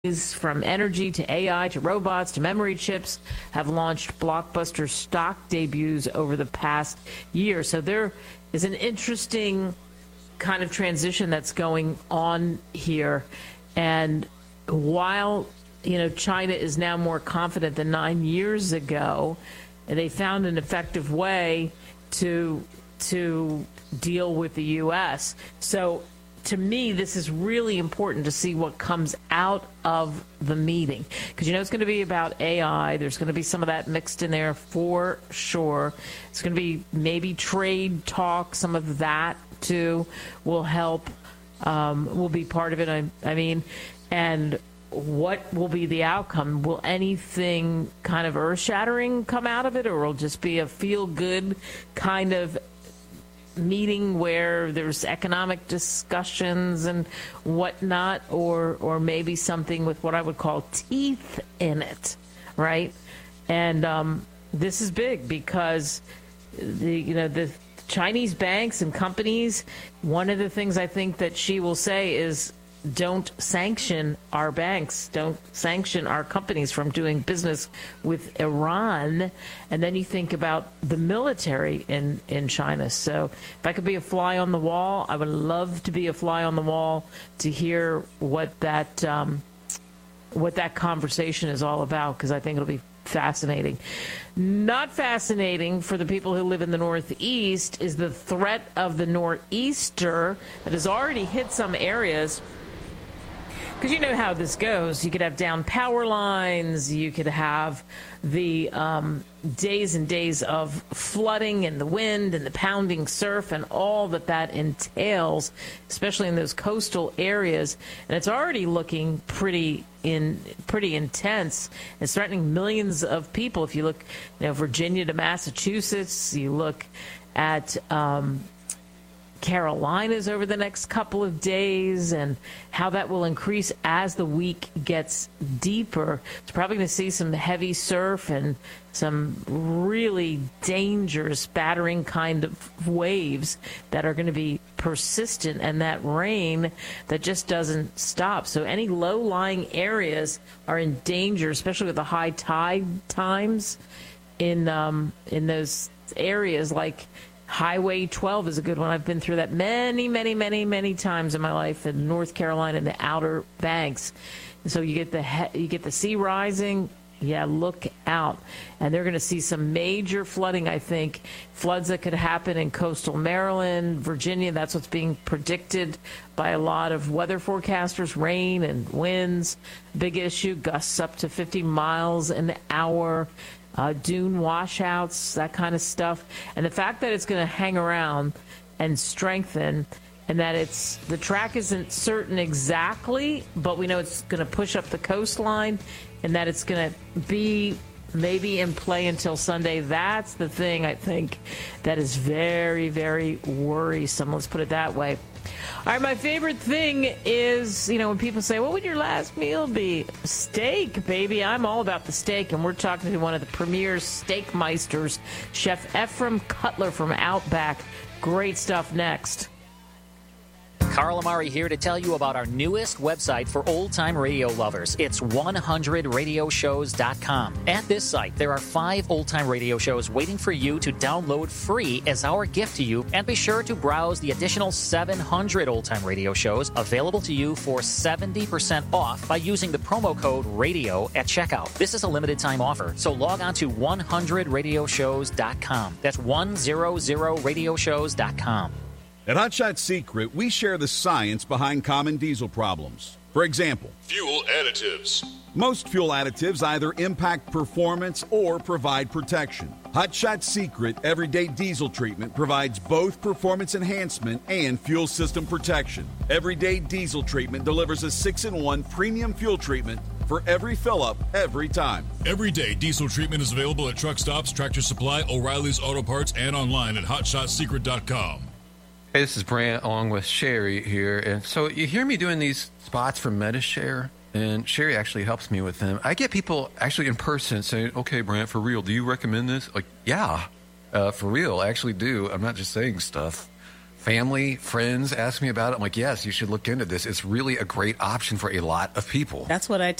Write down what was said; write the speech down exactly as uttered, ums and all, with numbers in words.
from energy to A I to robots to memory chips have launched blockbuster stock debuts over the past year. So there is an interesting kind of transition that's going on here. And while, you know, China is now more confident than nine years ago, and they found an effective way to to deal with the U S. So to me, this is really important to see what comes out of the meeting, because you know it's going to be about A I. There's going to be some of that mixed in there for sure. It's going to be maybe trade talk. Some of that too will help, um, will be part of it. I, I mean, and what will be the outcome? Will anything kind of earth-shattering come out of it, or will it just be a feel-good kind of meeting where there's economic discussions and whatnot, or or maybe something with what I would call teeth in it, right? And um, this is big because the you know the Chinese banks and companies. One of the things I think that she will say is, don't sanction our banks, don't sanction our companies from doing business with Iran. And then you think about the military in, in China. So if I could be a fly on the wall, I would love to be a fly on the wall to hear what that um, what that conversation is all about, because I think it'll be fascinating. Not fascinating for the people who live in the Northeast is the threat of the nor'easter that has already hit some areas. Because you know how this goes. You could have down power lines. You could have the um, days and days of flooding and the wind and the pounding surf and all that that entails, especially in those coastal areas. And it's already looking pretty in pretty intense. It's threatening millions of people. If you look, you know, Virginia to Massachusetts, you look at Um, Carolinas over the next couple of days, and how that will increase as the week gets deeper. It's probably going to see some heavy surf and some really dangerous battering kind of waves that are going to be persistent, and that rain that just doesn't stop. So any low-lying areas are in danger, especially with the high tide times in um, in those areas. Like Highway twelve is a good one. I've been through that many, many, many, many times in my life in North Carolina and the Outer Banks. And so you get the he- you get the sea rising. Yeah, look out. And they're going to see some major flooding, I think. Floods that could happen in coastal Maryland, Virginia. That's what's being predicted by a lot of weather forecasters. Rain and winds, big issue. Gusts up to fifty miles an hour. Uh, dune washouts, that kind of stuff. And the fact that it's going to hang around and strengthen, and that it's the track isn't certain exactly, but we know it's going to push up the coastline, and that it's going to be maybe in play until Sunday. That's the thing, I think, that is very, very worrisome. Let's put it that way. All right, my favorite thing is, you know, when people say, what would your last meal be? Steak, baby. I'm all about the steak, and we're talking to one of the premier steak meisters, Chef Ephraim Cutler from Outback. Great stuff next. Carl Amari here to tell you about our newest website for old-time radio lovers. It's one hundred radio shows dot com. At this site, there are five old-time radio shows waiting for you to download free as our gift to you, and be sure to browse the additional seven hundred old-time radio shows available to you for seventy percent off by using the promo code RADIO at checkout. This is a limited-time offer, so log on to one hundred radio shows dot com. That's one hundred radio shows dot com. At Hot Shot Secret, we share the science behind common diesel problems. For example, fuel additives. Most fuel additives either impact performance or provide protection. Hot Shot Secret Everyday Diesel Treatment provides both performance enhancement and fuel system protection. Everyday Diesel Treatment delivers a six in one premium fuel treatment for every fill-up, every time. Everyday Diesel Treatment is available at truck stops, Tractor Supply, O'Reilly's Auto Parts, and online at hot shot secret dot com. Hey, this is Brant along with Sherry here. And so you hear me doing these spots for MediShare, and Sherry actually helps me with them. I get people actually in person saying, okay, Brant, for real, do you recommend this? Like, yeah, uh, for real, I actually do. I'm not just saying stuff. family, friends ask me about it. I'm like, yes, you should look into this. It's really a great option for a lot of people. That's what I